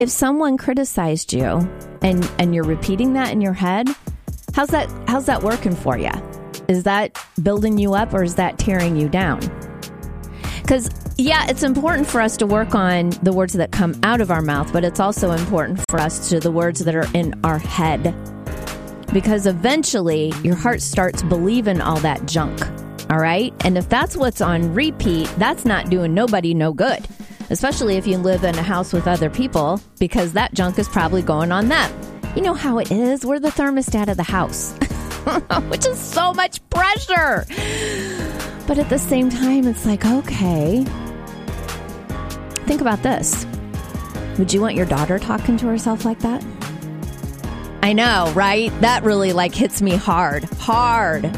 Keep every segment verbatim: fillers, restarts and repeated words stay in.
If someone criticized you and, and you're repeating that in your head, how's that, how's that working for you? Is that building you up or is that tearing you down? Because, yeah, it's important for us to work on the words that come out of our mouth, but it's also important for us to the words that are in our head. Because eventually your heart starts believing all that junk, all right? And if that's what's on repeat, that's not doing nobody no good, especially if you live in a house with other people, because that junk is probably going on them. You know how it is. We're the thermostat of the house, which is so much pressure. But at the same time, it's like, okay, think about this. Would you want your daughter talking to herself like that? I know, right? That really like hits me hard, hard.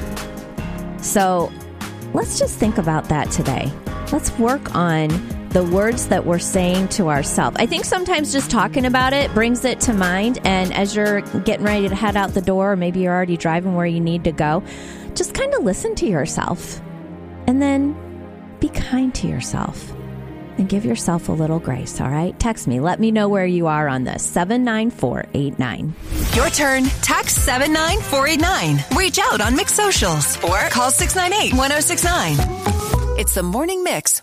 So let's just think about that today. Let's work on the words that we're saying to ourselves. I think sometimes just talking about it brings it to mind. And as you're getting ready to head out the door, or maybe you're already driving where you need to go, just kind of listen to yourself. And then be kind to yourself and give yourself a little grace, all right? Text me. Let me know where you are on this. seven nine four eight nine. Your turn. Text seven nine four eight nine. Reach out on Mix Socials or call six nine eight, one oh six nine. It's the Morning Mix.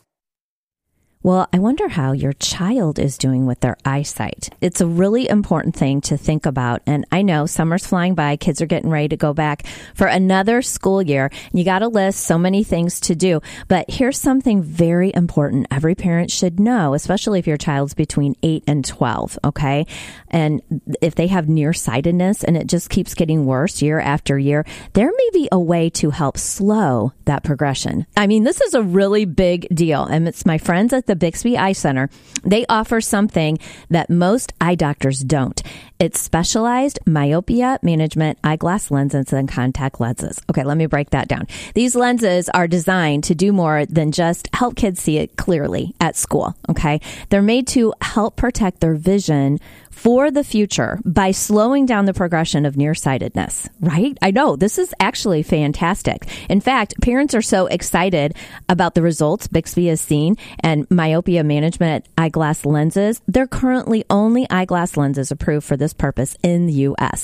Well, I wonder how your child is doing with their eyesight. It's a really important thing to think about. And I know summer's flying by. Kids are getting ready to go back for another school year. You got to list so many things to do. But here's something very important every parent should know, especially if your child's between eight and twelve, okay? And if they have nearsightedness and it just keeps getting worse year after year, there may be a way to help slow that progression. I mean, this is a really big deal. And it's my friends at the Bixby Eye Center. They offer something that most eye doctors don't. It's specialized myopia management eyeglass lenses and contact lenses. Okay, let me break that down. These lenses are designed to do more than just help kids see it clearly at school, okay? They're made to help protect their vision for the future by slowing down the progression of nearsightedness, right? I know, this is actually fantastic. In fact, parents are so excited about the results Bixby has seen and myopia management eyeglass lenses. They're currently only eyeglass lenses approved for this purpose in the U S.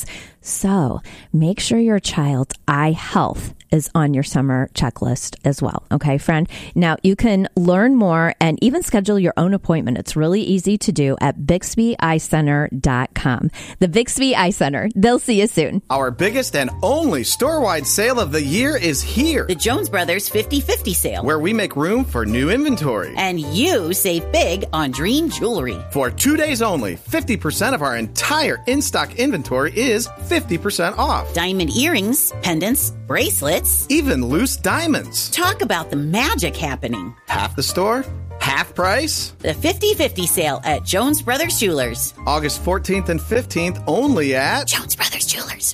So make sure your child's eye health is on your summer checklist as well. Okay, friend? Now, you can learn more and even schedule your own appointment. It's really easy to do at bixby eye center dot com. The Bixby Eye Center. They'll see you soon. Our biggest and only store-wide sale of the year is here. The Jones Brothers fifty fifty sale, where we make room for new inventory. And you save big on Dream Jewelry. For two days only, fifty percent of our entire in-stock inventory is fifty percent off. Diamond earrings, pendants, bracelets, even loose diamonds. Talk about the magic happening. Half the store, half price. The fifty fifty sale at Jones Brothers Jewelers. August fourteenth and fifteenth only at Jones Brothers Jewelers.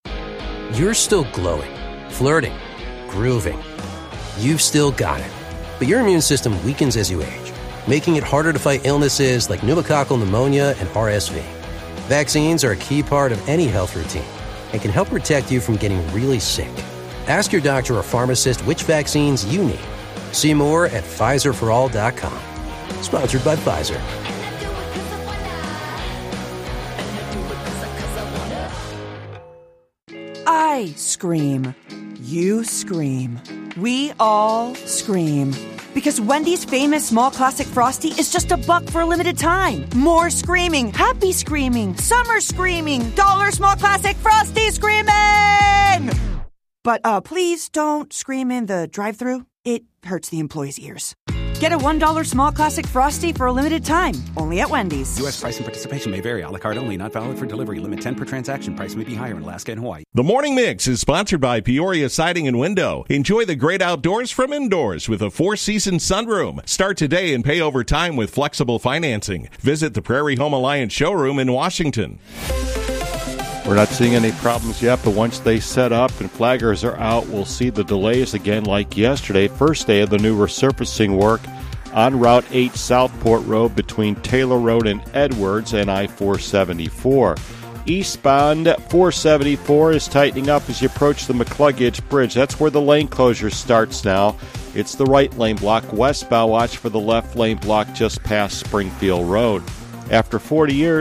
You're still glowing, flirting, grooving. You've still got it. But your immune system weakens as you age, making it harder to fight illnesses like pneumococcal pneumonia and R S V. Vaccines are a key part of any health routine and can help protect you from getting really sick. Ask your doctor or pharmacist which vaccines you need. See more at Pfizer for all dot com. Sponsored by Pfizer. I scream. You scream. We all scream. Because Wendy's famous small classic Frosty is just a buck for a limited time. More screaming, happy screaming, summer screaming, dollar small classic Frosty screaming! But uh, please don't scream in the drive-thru. It hurts the employees' ears. Get a one dollar small classic Frosty for a limited time. Only at Wendy's. U S price and participation may vary. A la carte only. Not valid for delivery. Limit ten per transaction. Price may be higher in Alaska and Hawaii. The Morning Mix is sponsored by Peoria Siding and Window. Enjoy the great outdoors from indoors with a four-season sunroom. Start today and pay over time with flexible financing. Visit the Prairie Home Alliance showroom in Washington. We're not seeing any problems yet, but once they set up and flaggers are out, we'll see the delays again like yesterday. First day of the new resurfacing work on Route eight Southport Road between Taylor Road and Edwards and I four seventy-four. Eastbound four seventy-four is tightening up as you approach the McCluggage Bridge. That's where the lane closure starts now. It's the right lane block. Westbound, watch for the left lane block just past Springfield Road. After forty years,